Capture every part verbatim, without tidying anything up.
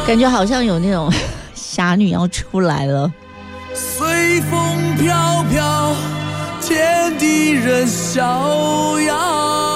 感觉好像有那种侠女要出来了。 随风飘飘，天地任逍遥。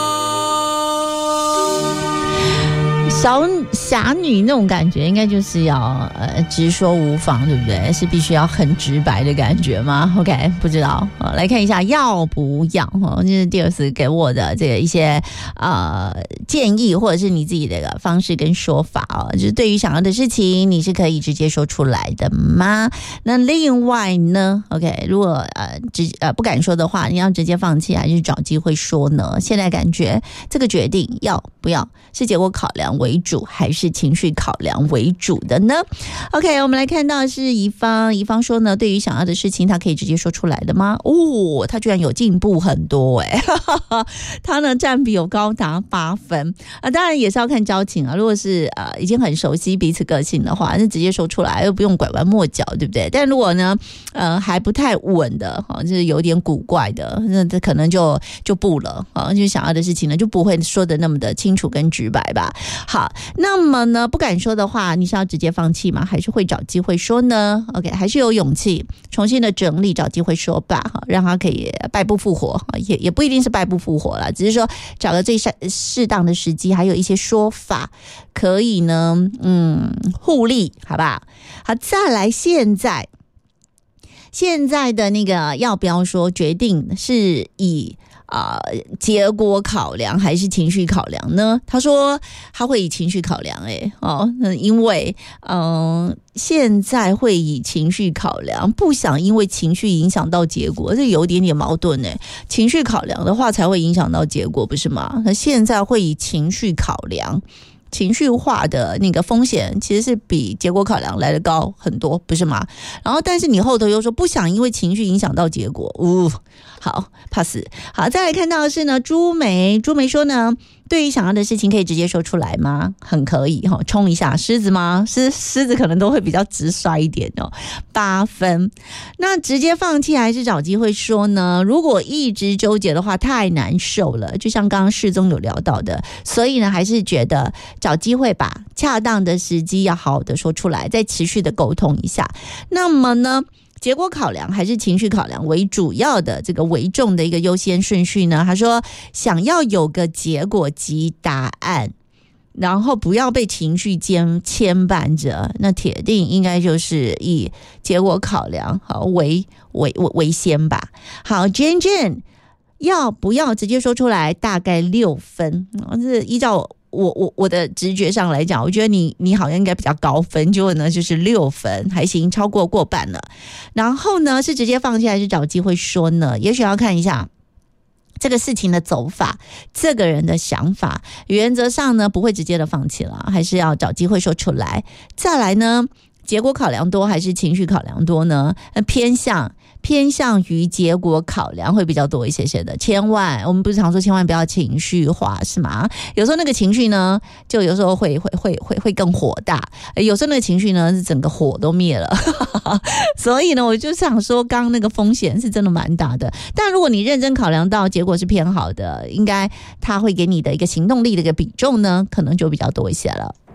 小侠女那种感觉，应该就是要呃直说无妨，对不对？是必须要很直白的感觉吗 ？OK， 不知道。呃、来看一下要不要哦，这是第二次给我的这个一些呃建议，或者是你自己的一个方式跟说法哦。就是对于想要的事情，你是可以直接说出来的吗？那另外呢 ，OK， 如果呃直呃不敢说的话，你要直接放弃还是找机会说呢？现在感觉这个决定要不要是结果考量为主，还是情绪考量为主的呢 ？OK， 我们来看到是宜芳，宜芳说呢，对于想要的事情，他可以直接说出来的吗？哦，他居然有进步很多哎、欸，他呢占比有高达八分啊，当然也是要看交情啊。如果是呃已经很熟悉彼此个性的话，那直接说出来又不用拐弯抹角，对不对？但如果呢呃还不太稳的哈，就是有点古怪的，那这可能就就不了啊，就想要的事情呢就不会说的那么的清楚跟直白吧。好，那么呢不敢说的话，你是要直接放弃吗？还是会找机会说呢 ？OK， 还是有勇气重新的整理，找机会说吧，让他可以败不复活，也也不一定是败不复活啦，只是说找个最适当的时机，还有一些说法可以呢，嗯，互利，好吧？好，再来现在。现在的那个要不要说决定是以啊、呃、结果考量还是情绪考量呢？他说他会以情绪考量、欸，哎哦，因为嗯、呃、现在会以情绪考量，不想因为情绪影响到结果，这有点点矛盾哎、欸。情绪考量的话才会影响到结果，不是吗？那现在会以情绪考量。情绪化的那个风险其实是比结果考量来得高很多，不是吗？然后但是你后头又说不想因为情绪影响到结果，呜，好 pass。 好，再来看到的是呢，朱梅朱梅说呢，对于想要的事情可以直接说出来吗？很可以哈，冲一下。狮子吗？狮狮子可能都会比较直率一点哦，八分。那直接放弃还是找机会说呢？如果一直纠结的话，太难受了。就像刚刚世宗有聊到的，所以呢，还是觉得找机会吧，恰当的时机要好好的说出来，再持续的沟通一下。那么呢？结果考量还是情绪考量为主要的这个为重的一个优先顺序呢？他说想要有个结果及答案，然后不要被情绪牵牵绊着，那铁定应该就是以结果考量好为为为先吧。好 ，Jane Jane 要不要直接说出来？大概六分，这是依照。我我我的直觉上来讲，我觉得你你好像应该比较高分，结果呢就是六分，还行，超过过半了。然后呢是直接放弃还是找机会说呢？也许要看一下这个事情的走法，这个人的想法，原则上呢不会直接的放弃了，还是要找机会说出来。再来呢，结果考量多还是情绪考量多呢？偏向偏向于结果考量会比较多一些些的，千万我们不是常说千万不要情绪化是吗？有时候那个情绪呢，就有时候会会会会会更火大，有时候那个情绪呢，是整个火都灭了。所以呢，我就想说，刚刚那个风险是真的蛮大的。但如果你认真考量到结果是偏好的，应该它会给你的一个行动力的一个比重呢，可能就比较多一些了。